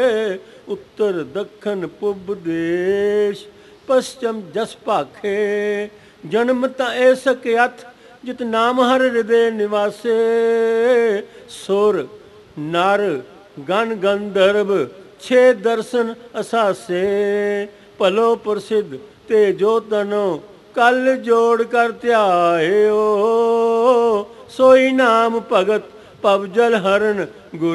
उत्तर दखन पुब देश पश्चिम जस भाखे जन्म ता ऐसक अथ जित नाम हर हृदय निवासे सुर नर गण गंधर्व छे दर्शन असासे भलो प्रसिद्ध ते जो तनो कल जोड़ कर ध्यायो सोई नाम भगत पव जल हरण गुर